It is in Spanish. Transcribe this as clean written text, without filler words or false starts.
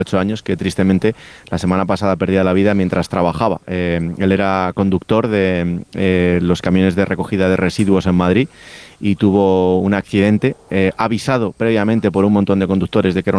8 años, que tristemente la semana pasada perdía la vida mientras trabajaba. Él era conductor de los camiones de recogida de residuos en Madrid y tuvo un accidente, avisado previamente por un montón de conductores de que era